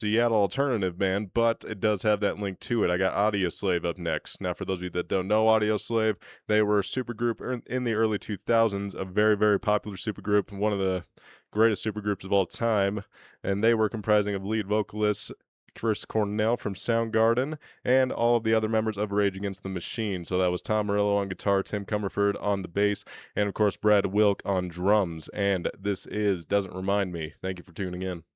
Seattle alternative band, but it does have that link to it. I got Audioslave up next. Now, for those of you that don't know Audioslave, they were a supergroup in the early 2000s, a very, very popular supergroup, one of the greatest supergroups of all time. And they were comprising of lead vocalists Chris Cornell from Soundgarden and all of the other members of Rage Against the Machine. So that was Tom Morello on guitar, Tim Comerford on the bass, and of course Brad Wilk on drums. And this is Doesn't Remind Me. Thank you for tuning in.